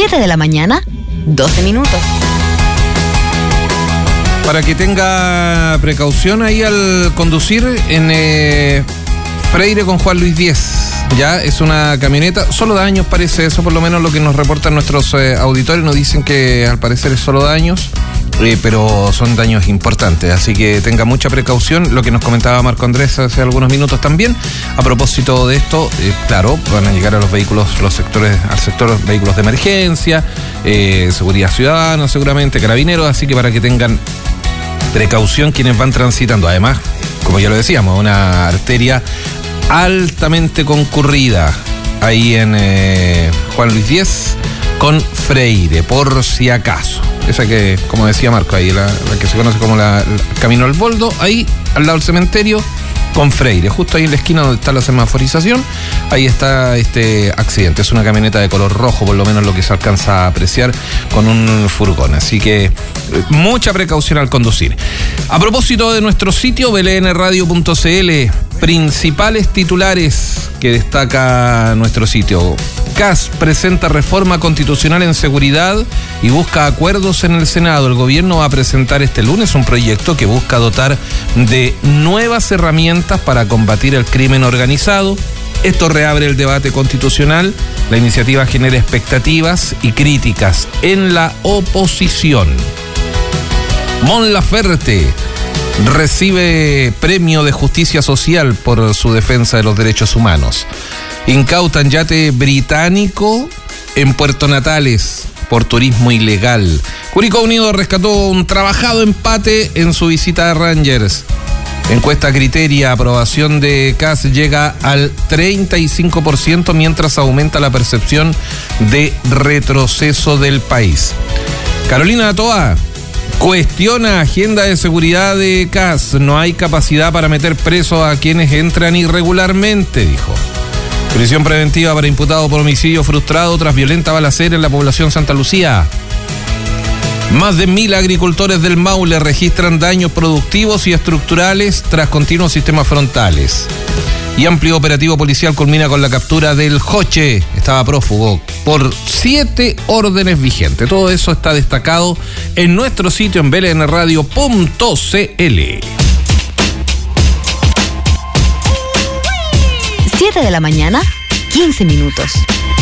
7 de la mañana, 12 minutos. Para que tenga precaución ahí al conducir en Freire con Juan Luis Díez. Ya es una camioneta, solo daños parece, eso por lo menos lo que nos reportan nuestros auditores, nos dicen que al parecer es solo daños, pero son daños importantes, así que tenga mucha precaución. Lo que nos comentaba Marco Andrés hace algunos minutos también, a propósito de esto, claro, van a llegar a los vehículos, al sector vehículos de emergencia, seguridad ciudadana seguramente, carabineros, así que para que tengan precaución quienes van transitando. Además, como ya lo decíamos, una arteria altamente concurrida ahí en Juan Luis Díez con Freire, por si acaso. Esa que, como decía Marco, ahí la que se conoce como el Camino al Boldo, ahí al lado del cementerio, con Freire, justo ahí en la esquina donde está la semaforización, ahí está este accidente. Es una camioneta de color rojo, por lo menos lo que se alcanza a apreciar, con un furgón, así que mucha precaución al conducir. A propósito de nuestro sitio, blnradio.cl, principales titulares que destaca nuestro sitio. CAS presenta reforma constitucional en seguridad y busca acuerdos en el Senado. El gobierno va a presentar este lunes un proyecto que busca dotar de nuevas herramientas para combatir el crimen organizado. Esto reabre el debate constitucional. La iniciativa genera expectativas y críticas en la oposición. Mon Laferte recibe premio de justicia social por su defensa de los derechos humanos. Incautan yate británico en Puerto Natales por turismo ilegal. Curicó Unido rescató un trabajado empate en su visita a Rangers. Encuesta Criteria, aprobación de CAS llega al 35%, mientras aumenta la percepción de retroceso del país. Carolina Toa cuestiona agenda de seguridad de CAS. No hay capacidad para meter preso a quienes entran irregularmente, dijo. Prisión preventiva para imputado por homicidio frustrado tras violenta balacera en la población Santa Lucía. Más de 1.000 agricultores del Maule registran daños productivos y estructurales tras continuos sistemas frontales. Y amplio operativo policial culmina con la captura del Joche. Estaba prófugo por 7 órdenes vigentes. Todo eso está destacado en nuestro sitio en blnradio.cl. 7 de la mañana, 15 minutos.